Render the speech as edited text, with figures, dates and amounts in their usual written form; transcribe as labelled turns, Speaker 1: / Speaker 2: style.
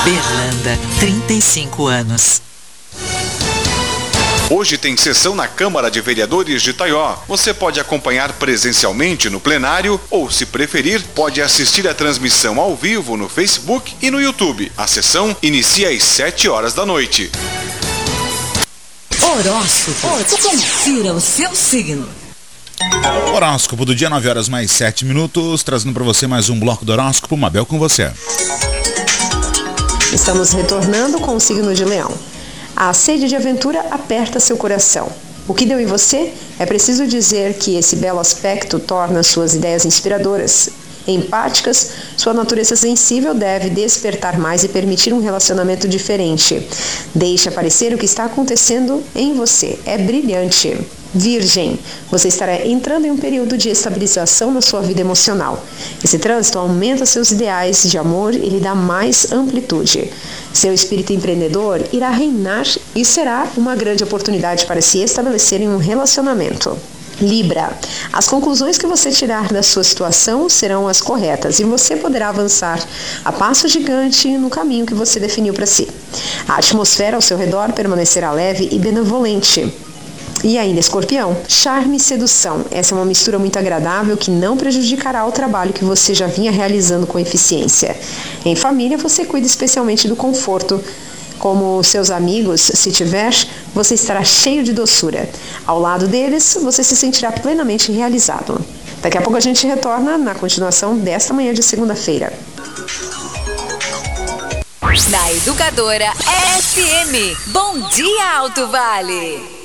Speaker 1: Berlanda, 35 anos.
Speaker 2: Hoje tem sessão na Câmara de Vereadores de Taió. Você pode acompanhar presencialmente no plenário ou, se preferir, pode assistir a transmissão ao vivo no Facebook e no YouTube. A sessão inicia às 7 horas da noite.
Speaker 3: Horóscopo. Confira o seu signo.
Speaker 4: Horóscopo do dia, 9 horas mais 7 minutos, trazendo para você mais um bloco do horóscopo. Mabel, com você.
Speaker 5: Estamos retornando com o signo de Leão. A sede de aventura aperta seu coração. O que deu em você? É preciso dizer que esse belo aspecto torna suas ideias inspiradoras. Empáticas, sua natureza sensível deve despertar mais e permitir um relacionamento diferente. Deixe aparecer o que está acontecendo em você. É brilhante. Virgem, você estará entrando em um período de estabilização na sua vida emocional. Esse trânsito aumenta seus ideais de amor e lhe dá mais amplitude. Seu espírito empreendedor irá reinar e será uma grande oportunidade para se estabelecer em um relacionamento. Libra, as conclusões que você tirar da sua situação serão as corretas e você poderá avançar a passo gigante no caminho que você definiu para si. A atmosfera ao seu redor permanecerá leve e benevolente. E ainda, Escorpião, charme e sedução. Essa é uma mistura muito agradável que não prejudicará o trabalho que você já vinha realizando com eficiência. Em família, você cuida especialmente do conforto. Como seus amigos, se tiver, você estará cheio de doçura. Ao lado deles, você se sentirá plenamente realizado. Daqui a pouco a gente retorna na continuação desta manhã de segunda-feira.
Speaker 3: Na Educadora FM. Bom dia, Alto Vale.